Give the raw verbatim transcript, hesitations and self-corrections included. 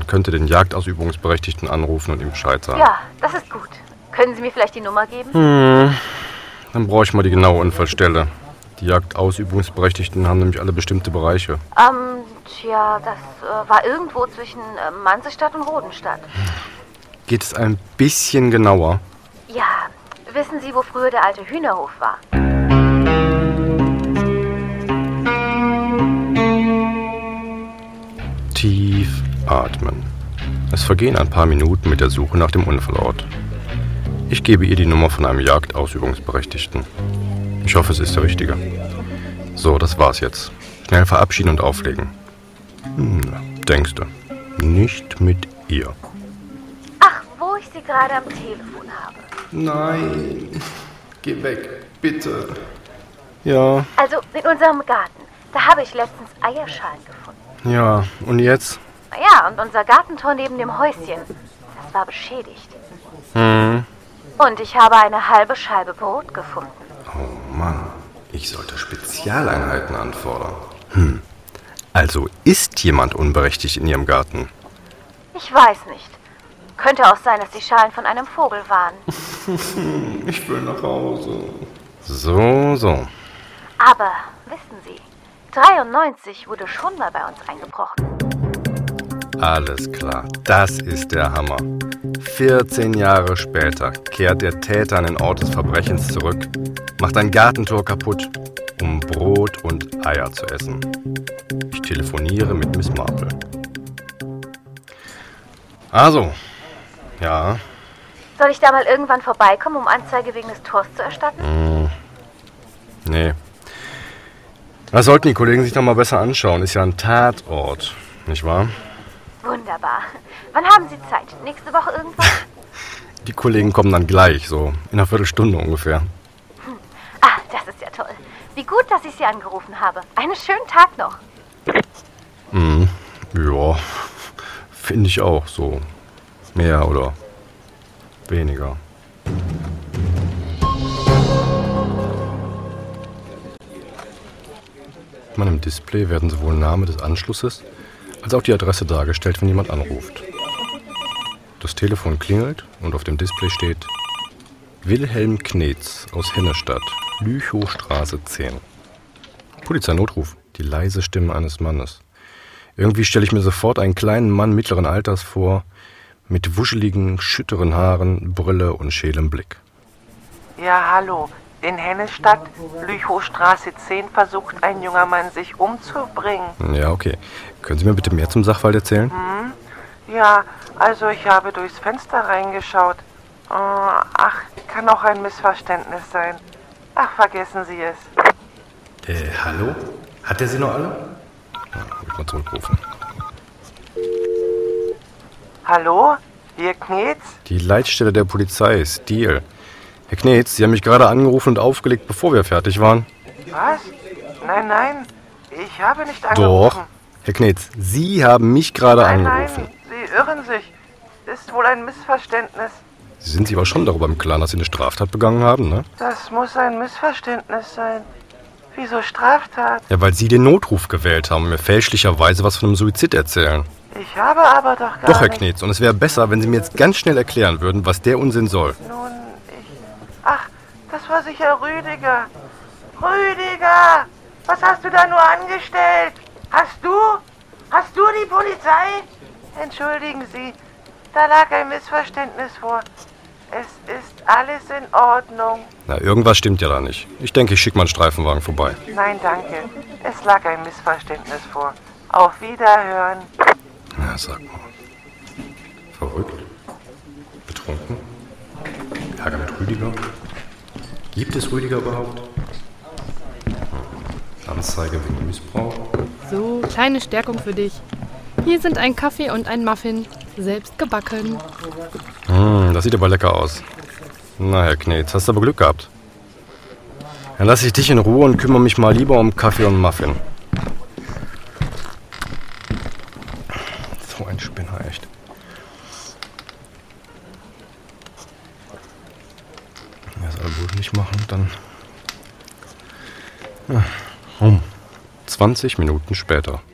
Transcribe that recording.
und könnte den Jagdausübungsberechtigten anrufen und ihm Bescheid sagen. Ja, das ist gut. Können Sie mir vielleicht die Nummer geben? Hm, dann brauche ich mal die genaue Unfallstelle. Die Jagdausübungsberechtigten haben nämlich alle bestimmte Bereiche. Ähm, tja, das äh, war irgendwo zwischen äh, Mansestadt und Rodenstadt. Geht es ein bisschen genauer? Ja, wissen Sie, wo früher der alte Hühnerhof war? Tief atmen. Es vergehen ein paar Minuten mit der Suche nach dem Unfallort. Ich gebe ihr die Nummer von einem Jagdausübungsberechtigten. Ich hoffe, es ist der richtige. So, das war's jetzt. Schnell verabschieden und auflegen. Hm, denkst du? Nicht mit ihr. Ach, wo ich Sie gerade am Telefon habe. Nein, geh weg, bitte. Ja. Also in unserem Garten. Da habe ich letztens Eierschalen gefunden. Ja, und jetzt? Naja, und unser Gartentor neben dem Häuschen. Das war beschädigt. Hm. Und ich habe eine halbe Scheibe Brot gefunden. Oh Mann, ich sollte Spezialeinheiten anfordern. Hm. Also ist jemand unberechtigt in Ihrem Garten? Ich weiß nicht. Könnte auch sein, dass die Schalen von einem Vogel waren. Ich will nach Hause. So, so. Aber, wissen Sie, dreiundneunzig wurde schon mal bei uns eingebrochen. Alles klar, das ist der Hammer. vierzehn Jahre später kehrt der Täter an den Ort des Verbrechens zurück, macht ein Gartentor kaputt, um Brot und Eier zu essen. Ich telefoniere mit Miss Marple. Also, ja. Soll ich da mal irgendwann vorbeikommen, um Anzeige wegen des Tors zu erstatten? Hm. Nee. Das sollten die Kollegen sich doch mal besser anschauen. Ist ja ein Tatort, nicht wahr? Wunderbar. Wann haben Sie Zeit? Nächste Woche irgendwann? Die Kollegen kommen dann gleich, so in einer Viertelstunde ungefähr. Hm. Ah, das ist ja toll. Wie gut, dass ich Sie angerufen habe. Einen schönen Tag noch. Hm, ja, finde ich auch so. Mehr oder weniger. Auf meinem Display werden sowohl Name des Anschlusses als auch die Adresse dargestellt, wenn jemand anruft. Das Telefon klingelt und auf dem Display steht Wilhelm Knetz aus Hennestadt, Lüchowstraße zehn. Polizeinotruf, die leise Stimme eines Mannes. Irgendwie stelle ich mir sofort einen kleinen Mann mittleren Alters vor, mit wuscheligen, schütteren Haaren, Brille und schälem Blick. Ja, hallo. In Hennestadt, Lüchowstraße zehn, versucht ein junger Mann, sich umzubringen. Ja, okay. Können Sie mir bitte mehr zum Sachverhalt erzählen? Hm? Ja, also ich habe durchs Fenster reingeschaut. Oh, ach, kann auch ein Missverständnis sein. Ach, vergessen Sie es. Äh, hallo? Hat er sie noch alle? Ja, hab ich mal zurückrufen. Hallo? Hier Knetz? Die Leitstelle der Polizei, Stiel. Herr Knetz, Sie haben mich gerade angerufen und aufgelegt, bevor wir fertig waren. Was? Nein, nein, ich habe nicht angerufen. Doch. Herr Knetz, Sie haben mich gerade nein, angerufen. Nein, Sie irren sich. Ist wohl ein Missverständnis. Sie sind sich aber schon darüber im Klaren, dass Sie eine Straftat begangen haben, ne? Das muss ein Missverständnis sein. Wieso Straftat? Ja, weil Sie den Notruf gewählt haben und mir fälschlicherweise was von einem Suizid erzählen. Ich habe aber doch gar Doch, Herr nicht... Knetz, und es wäre besser, wenn Sie mir jetzt ganz schnell erklären würden, was der Unsinn soll. Nun, ich... Ach, das war sicher Rüdiger. Rüdiger! Was hast du da nur angestellt? Hast du? Hast du die Polizei? Entschuldigen Sie, da lag ein Missverständnis vor. Es ist alles in Ordnung. Na, irgendwas stimmt ja da nicht. Ich denke, ich schicke mal einen Streifenwagen vorbei. Nein, danke. Es lag ein Missverständnis vor. Auf Wiederhören. Ja, sag mal. Verrückt? Betrunken? Ärger mit Rüdiger? Gibt es Rüdiger überhaupt? Anzeige wegen Missbrauch? So, kleine Stärkung für dich. Hier sind ein Kaffee und ein Muffin. Selbst gebacken. Hm, das sieht aber lecker aus. Na, Herr Knetz, hast du aber Glück gehabt. Dann lasse ich dich in Ruhe und kümmere mich mal lieber um Kaffee und Muffin. So ein Spinner, echt. Wenn wir das alle wohl nicht machen, dann... Ja, um zwanzig Minuten später.